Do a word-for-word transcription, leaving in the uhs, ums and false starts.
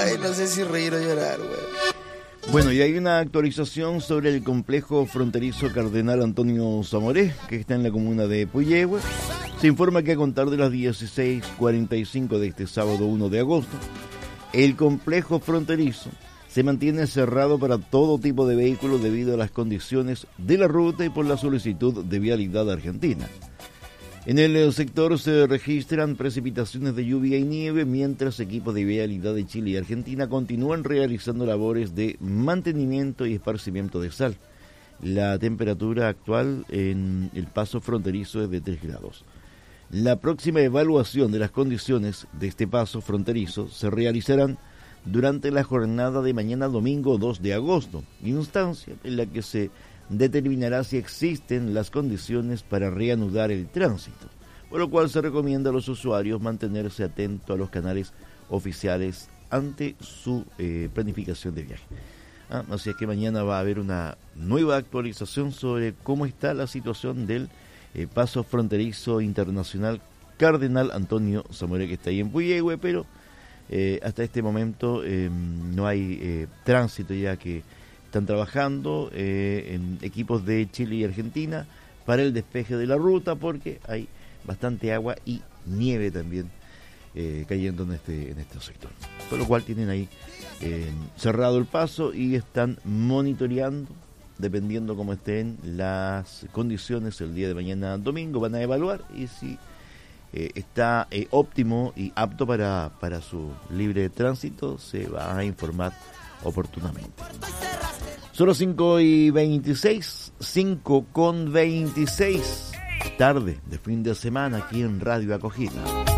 Ay, no sé si reír o llorar, güey. Bueno, y hay una actualización sobre el complejo fronterizo Cardenal Antonio Zamoré, que está en la comuna de Puyehue. Se informa que a contar de las dieciséis cuarenta y cinco de este sábado uno de agosto, el complejo fronterizo se mantiene cerrado para todo tipo de vehículos debido a las condiciones de la ruta y por la solicitud de Vialidad Argentina. En el sector se registran precipitaciones de lluvia y nieve, mientras equipos de Vialidad de Chile y Argentina continúan realizando labores de mantenimiento y esparcimiento de sal. La temperatura actual en el paso fronterizo es de tres grados. La próxima evaluación de las condiciones de este paso fronterizo se realizarán durante la jornada de mañana domingo dos de agosto, instancia en la que se determinará si existen las condiciones para reanudar el tránsito, por lo cual se recomienda a los usuarios mantenerse atentos a los canales oficiales ante su eh, planificación de viaje. Ah, así es que mañana va a haber una nueva actualización sobre cómo está la situación del eh, paso fronterizo internacional Cardenal Antonio Zamoré, que está ahí en Puyehue, pero eh, hasta este momento eh, no hay eh, tránsito, ya que están trabajando eh, en equipos de Chile y Argentina para el despeje de la ruta, porque hay bastante agua y nieve también eh, cayendo en este, en este sector. Por lo cual tienen ahí eh, cerrado el paso y están monitoreando, dependiendo cómo estén las condiciones el día de mañana domingo, van a evaluar y si eh, está eh, óptimo y apto para, para su libre tránsito, se va a informar oportunamente. Son las cinco y veintiséis, cinco con veintiséis, tarde de fin de semana aquí en Radio Acogida.